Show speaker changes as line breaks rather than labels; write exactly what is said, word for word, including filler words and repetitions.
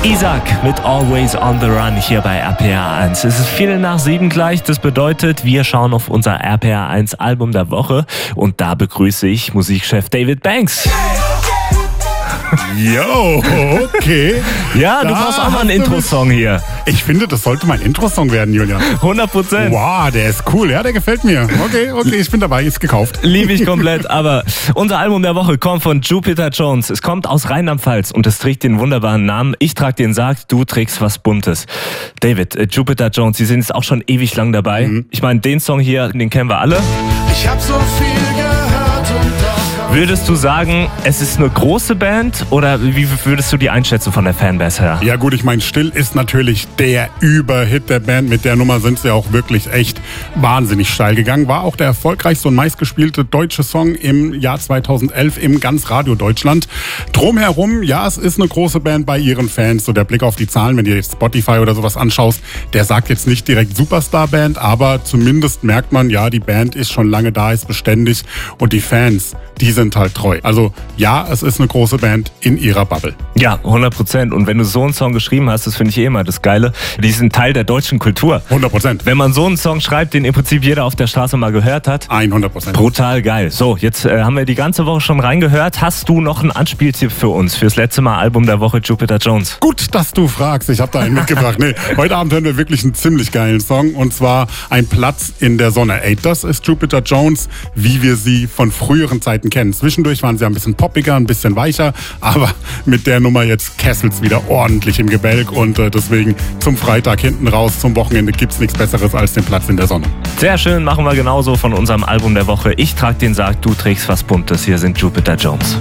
Isaac mit Always on the Run hier bei R P R eins. Es ist Viertel nach sieben gleich. Das bedeutet, wir schauen auf unser R P R eins Album der Woche. Und da begrüße ich Musikchef David Banks.
Jo, okay.
Ja, du
Da
machst auch mal einen
hast du
Intro-Song hier.
Ich finde, das sollte mein Intro-Song werden, Julian.
hundert Prozent.
Wow, der ist cool, ja, der gefällt mir. Okay, okay, ich bin dabei, ist gekauft.
Liebe ich komplett, aber unser Album der Woche kommt von Jupiter Jones. Es kommt aus Rheinland-Pfalz und es trägt den wunderbaren Namen Ich trag den Sarg, du trägst was Buntes. David, äh, Jupiter Jones, Sie sind jetzt auch schon ewig lang dabei. Mhm. Ich meine, den Song hier, den kennen wir alle.
Ich hab so viel gehört und doch.
Würdest du sagen, es ist eine große Band oder wie würdest du die einschätzen von der Fanbase her?
Ja gut, ich meine, Still ist natürlich der Überhit der Band. Mit der Nummer sind sie auch wirklich echt wahnsinnig steil gegangen. War auch der erfolgreichste und meistgespielte deutsche Song im Jahr zweitausendelf im ganz Radio Deutschland. Drumherum, ja, es ist eine große Band bei ihren Fans. So der Blick auf die Zahlen, wenn du jetzt Spotify oder sowas anschaust, der sagt jetzt nicht direkt Superstar-Band, aber zumindest merkt man, ja, die Band ist schon lange da, ist beständig und die Fans, die sind halt treu. Also ja, es ist eine große Band in ihrer Bubble.
Ja, hundert Prozent. Und wenn du so einen Song geschrieben hast, das finde ich eh immer das Geile, die sind Teil der deutschen Kultur.
hundert Prozent.
Wenn man so einen Song schreibt, den im Prinzip jeder auf der Straße mal gehört hat.
hundert Prozent.
Brutal geil. So, jetzt äh, haben wir die ganze Woche schon reingehört. Hast du noch einen Anspieltipp für uns, fürs letzte Mal Album der Woche Jupiter Jones?
Gut, dass du fragst. Ich habe da einen mitgebracht. Nee, heute Abend hören wir wirklich einen ziemlich geilen Song und zwar Ein Platz in der Sonne. Ey, das ist Jupiter Jones, wie wir sie von früheren Zeiten kennen. Zwischendurch waren sie ein bisschen poppiger, ein bisschen weicher, aber mit der Nummer jetzt kesselt's wieder ordentlich im Gebälk und äh, deswegen zum Freitag hinten raus, zum Wochenende gibt's nichts Besseres als den Platz in der Sonne.
Sehr schön, machen wir genauso von unserem Album der Woche. Ich trag den Sarg, du trägst was Buntes. Hier sind Jupiter Jones.